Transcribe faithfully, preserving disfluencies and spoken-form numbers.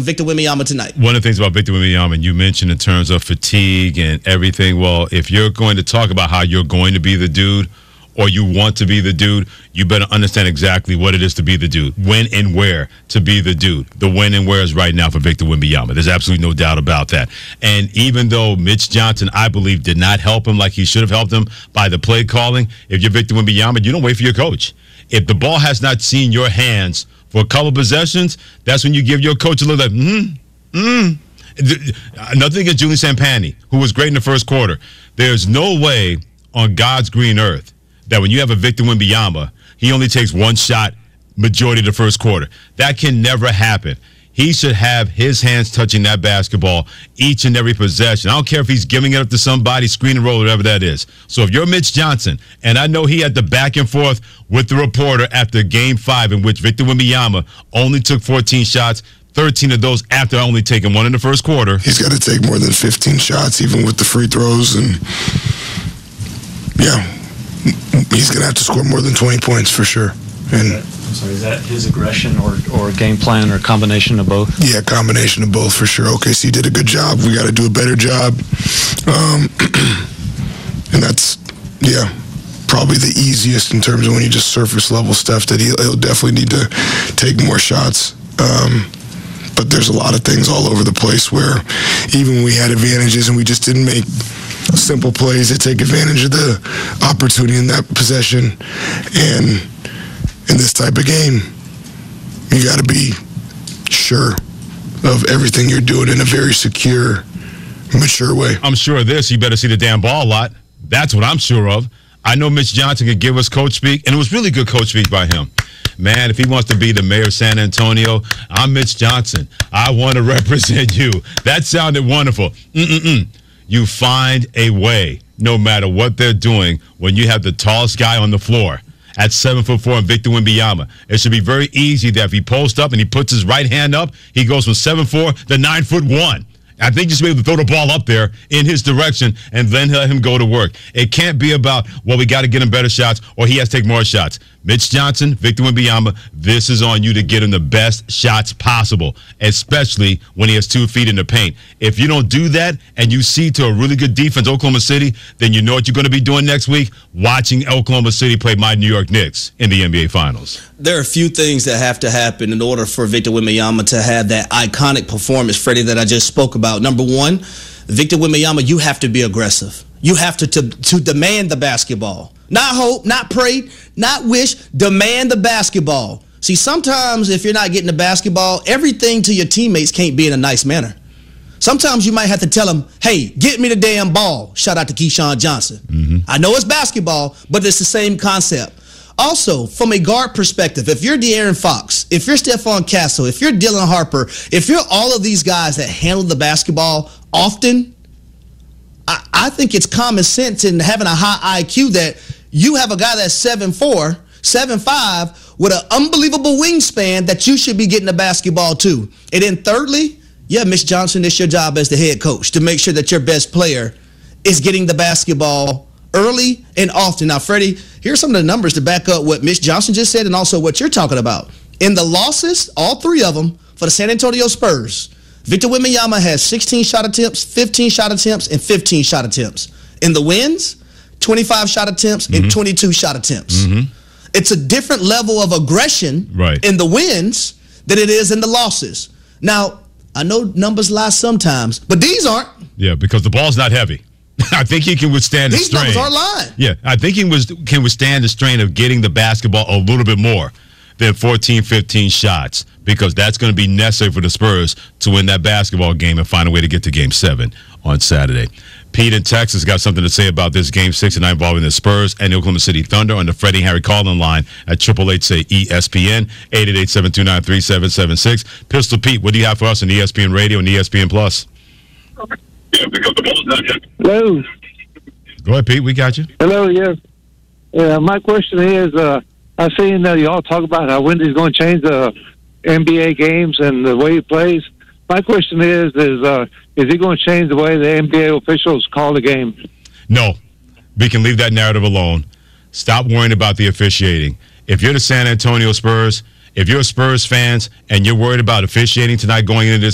Victor Wembanyama tonight. One of the things about Victor Wembanyama, you mentioned in terms of fatigue and everything, well, if you're going to talk about how you're going to be the dude or you want to be the dude, you better understand exactly what it is to be the dude, when and where to be the dude. The when and where is right now for Victor Wembanyama. There's absolutely no doubt about that. And even though Mitch Johnson, I believe, did not help him like he should have helped him by the play calling, if you're Victor Wembanyama, you don't wait for your coach. If the ball has not seen your hands for a couple possessions, that's when you give your coach a little like, mm, mm. Nothing against Julian Sampani, who was great in the first quarter. There's no way on God's green earth that when you have a Victor Wembanyama, he only takes one shot majority of the first quarter. That can never happen. He should have his hands touching that basketball each and every possession. I don't care if he's giving it up to somebody, screen and roll, whatever that is. So if you're Mitch Johnson, and I know he had the back and forth with the reporter after game five in which Victor Wembanyama only took fourteen shots, thirteen of those after only taking one in the first quarter. He's got to take more than fifteen shots, even with the free throws. And, yeah, he's going to have to score more than twenty points for sure. And So is that his aggression or, or game plan or combination of both? Yeah, combination of both for sure. O K C did a good job. We got to do a better job. Um, and that's, yeah, probably the easiest in terms of when you just surface level stuff that he'll, he'll definitely need to take more shots. Um, but there's a lot of things all over the place where even when we had advantages and we just didn't make simple plays to take advantage of the opportunity in that possession. And in this type of game, you got to be sure of everything you're doing in a very secure, mature way. I'm sure of this. You better see the damn ball a lot. That's what I'm sure of. I know Mitch Johnson could give us coach speak, and it was really good coach speak by him. Man, if he wants to be the mayor of San Antonio, I'm Mitch Johnson. I want to represent you. That sounded wonderful. Mm-mm-mm. You find a way, no matter what they're doing, when you have the tallest guy on the floor at seven foot four and Victor Wembanyama. It should be very easy that if he posts up and he puts his right hand up, he goes from seven foot four to nine foot one. I think you should be able to throw the ball up there in his direction and then let him go to work. It can't be about, well, we got to get him better shots or he has to take more shots. Mitch Johnson, Victor Wembanyama, this is on you to get him the best shots possible, especially when he has two feet in the paint. If you don't do that and you see to a really good defense, Oklahoma City, then you know what you're going to be doing next week? Watching Oklahoma City play my New York Knicks in the N B A Finals. There are a few things that have to happen in order for Victor Wembanyama to have that iconic performance, Freddie, that I just spoke about. Number one, Victor Wembanyama, you have to be aggressive. You have to, to, to demand the basketball. Not hope, not pray, not wish, demand the basketball. See, sometimes if you're not getting the basketball, everything to your teammates can't be in a nice manner. Sometimes you might have to tell them, hey, get me the damn ball. Shout out to Keyshawn Johnson. Mm-hmm. I know it's basketball, but it's the same concept. Also, from a guard perspective, if you're De'Aaron Fox, if you're Stephon Castle, if you're Dylan Harper, if you're all of these guys that handle the basketball often, I, I think it's common sense in having a high I Q that you have a guy that's seven four, seven five with an unbelievable wingspan that you should be getting the basketball to. And then thirdly, yeah, Mitch Johnson, it's your job as the head coach to make sure that your best player is getting the basketball early and often. Now, Freddie, here's some of the numbers to back up what Mitch Johnson just said and also what you're talking about. In the losses, all three of them, for the San Antonio Spurs, Victor Wembanyama has sixteen shot attempts, fifteen shot attempts, and fifteen shot attempts. In the wins, twenty-five shot attempts mm-hmm. and twenty-two shot attempts. Mm-hmm. It's a different level of aggression right. in the wins than it is in the losses. Now, I know numbers lie sometimes, but these aren't. Yeah, because the ball's not heavy. I think he can withstand the These strain. These numbers are lying. Yeah, I think he was, can withstand the strain of getting the basketball a little bit more than fourteen, fifteen shots, because that's going to be necessary for the Spurs to win that basketball game and find a way to get to Game seven on Saturday. Pete in Texas got something to say about this Game six tonight involving the Spurs and the Oklahoma City Thunder on the Freddie and Harry call-in line at triple eight say E S P N, eight eight eight, seven two nine, three seven seven six. Pistol Pete, what do you have for us on E S P N Radio and E S P N Plus? Yeah, because the ball's not yet. Hello. Go ahead, Pete. We got you. Hello, yes. Yeah, my question is, uh, I've seen that y'all talk about how Wendy's going to change the N B A games and the way he plays. My question is, is uh, is he going to change the way the N B A officials call the game? No. We can leave that narrative alone. Stop worrying about the officiating. If you're the San Antonio Spurs, if you're Spurs fans and you're worried about officiating tonight going into this